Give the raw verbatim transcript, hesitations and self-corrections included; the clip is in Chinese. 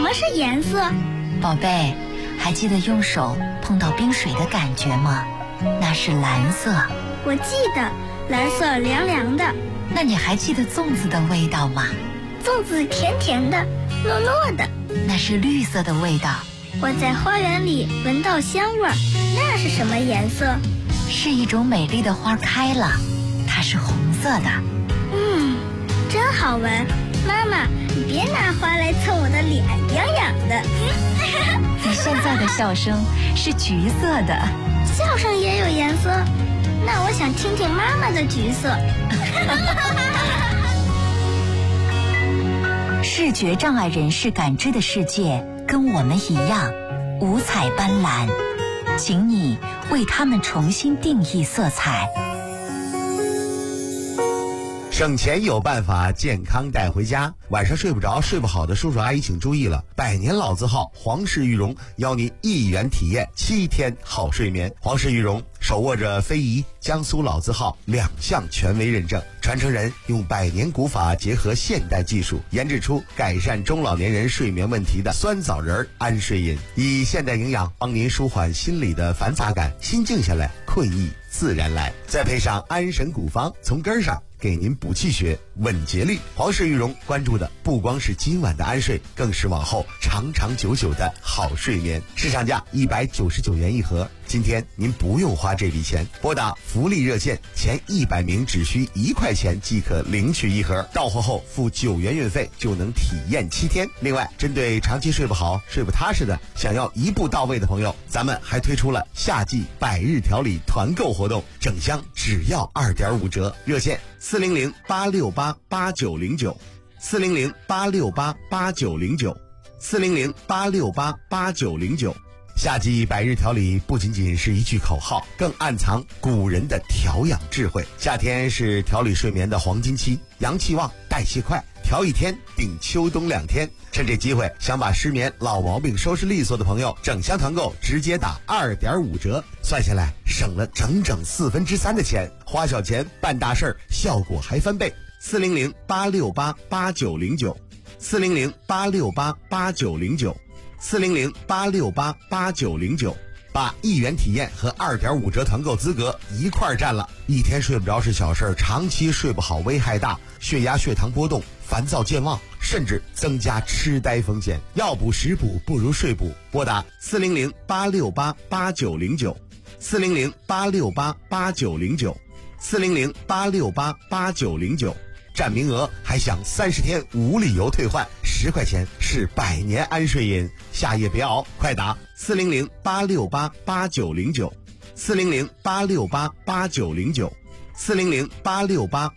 么是颜色？ 宝贝，还记得用手碰到冰水的感觉吗？那是蓝色。 我记得，蓝色凉凉的。 那你还记得粽子的味道吗？ 粽子甜甜的，糯糯的。 那是绿色的味道。 我在花园里闻到香味儿，那是什么颜色？ 是一种美丽的花开了，它是红色的。 嗯，真好闻。妈妈，你别拿花来蹭我的脸，痒痒的。 你现在的笑声是橘色的。 笑声也有颜色？那我想听听妈妈的橘色。 视觉障碍人士感知的世界跟我们一样五彩斑斓，请你为他们重新定义色彩。 省钱有办法，健康带回家。晚上睡不着、睡不好的叔叔阿姨请注意了，百年老字号皇氏羽绒邀您一元体验七天好睡眠。皇氏羽绒手握着非遗、江苏老字号两项权威认证，传承人用百年古法结合现代技术，研制出改善中老年人睡眠问题的酸枣仁安睡饮，以现代营养帮您舒缓心理的繁杂感，心静下来，困意自然来。再配上安神古方，从根上给您补气血、稳节律。皇氏羽绒关注的不光是今晚的安睡，更是往后长长久久的好睡眠。市场价一百九十九元一盒，今天您不用花这笔钱，拨打福利热线，前一百名只需一块钱即可领取一盒，到货后付九元运费就能体验七天。另外，针对长期睡不好、睡不踏实的，想要一步到位的朋友，咱们还推出了夏季百日调理团购活动，整箱只要二点五折。热线四零零八六八八九零九，四零零八六八八九零九，四零零八六八八九零九。夏季百日调理不仅仅是一句口号，更暗藏古人的调养智慧。夏天是调理睡眠的黄金期，阳气旺，代谢快，调一天顶秋冬两天。趁这机会，想把失眠老毛病收拾利索的朋友，整箱团购直接打二点五折，算下来省了整整四分之三的钱，花小钱办大事儿，效果还翻倍。四零零八六八八九零九，四零零八六八八九零九。四零零八六八八九零九，把一元体验和二点五折团购资格一块占了。一天睡不着是小事，长期睡不好危害大，血压血糖波动，烦躁健忘，甚至增加痴呆风险。药补食补不如睡补，拨打四零零八六八八九零九，四零零八六八八九零九，四零零八六八八九零九。占名额还享三十天无理由退换，十块钱是百年安睡饮。夏夜别熬，快打四零零八六八八九零九，四零零八六八八九零九，四零零八六八